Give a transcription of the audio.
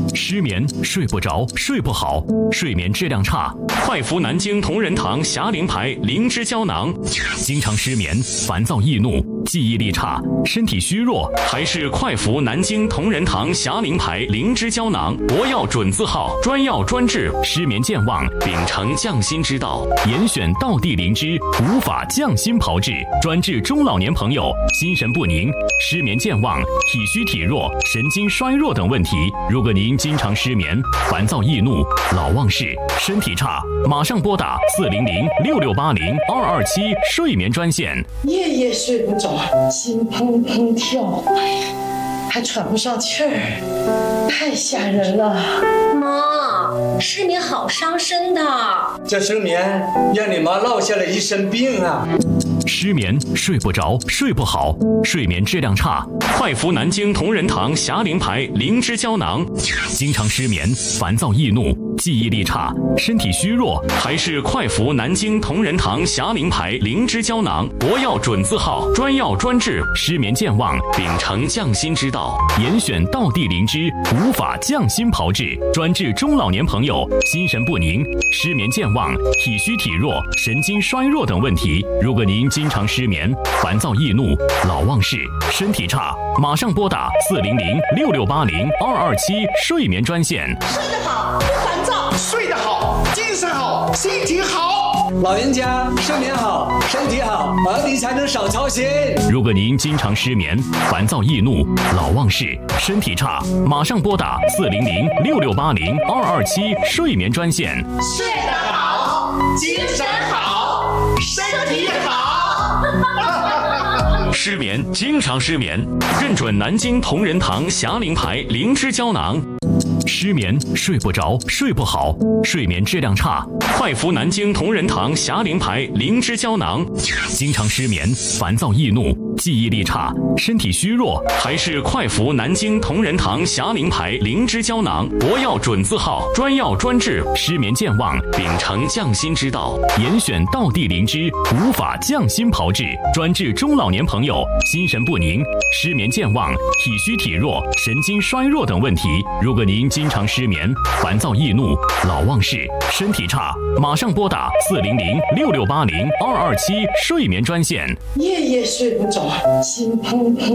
失眠、睡不着、睡不好、睡眠质量差，快服南京同仁堂霞灵牌灵芝胶囊。经常失眠、烦躁易怒、记忆力差、身体虚弱，还是快服南京同仁堂霞灵牌灵芝胶囊。国药准字号，专药专治失眠健忘，秉承匠心之道，严选道地灵芝，无法匠心炮制，专治中老年朋友心神不宁、失眠健忘、体虚体弱、神经衰弱等问题。如果您经常失眠、烦躁易怒、老忘事、身体差，马上拨打400-6680-2227睡眠专线。 夜夜睡不着，心砰砰跳，还喘不上气儿，太吓人了。 妈，失眠好伤身的。 这失眠让你妈落下了一身病啊！ 失眠、睡不着、睡不好、睡眠质量差，快服南京同仁堂霞灵牌灵芝胶囊。经常失眠、烦躁易怒、记忆力差、身体虚弱，还是快服南京同仁堂霞灵牌灵芝胶囊。国药准字号，专药专治失眠健忘，秉承匠心之道，严选道地灵芝，无法匠心炮制，专治中老年朋友心神不宁、失眠健忘、体虚体弱、神经衰弱等问题。如果您经常失眠、烦躁易怒、老忘事、身体差，马上拨打400-6680-2227睡眠专线。 睡得好，不烦躁； 睡得好，精神好，心情好。 老人家睡眠好，身体好，儿女才能少操心。 如果您经常失眠、烦躁易怒、老忘事、身体差，马上拨打400-6680-2227睡眠专线。 睡得好，精神好，身体好。 失眠，经常失眠，认准南京同仁堂霞灵牌灵芝胶囊。失眠、睡不着、睡不好、睡眠质量差，快服南京同仁堂霞灵牌灵芝胶囊。经常失眠、烦躁易怒、记忆力差、身体虚弱，还是快服南京同仁堂霞灵牌灵芝胶囊。国药准字号，专药专治失眠健忘，秉承匠心之道，严选道地灵芝，无法匠心炮制，专治中老年朋友心神不宁、失眠健忘、体虚体弱、神经衰弱等问题。如果您经常失眠、烦躁易怒、老忘事、身体差，马上拨打400-6680-2227睡眠专线。 夜夜睡不着，心砰砰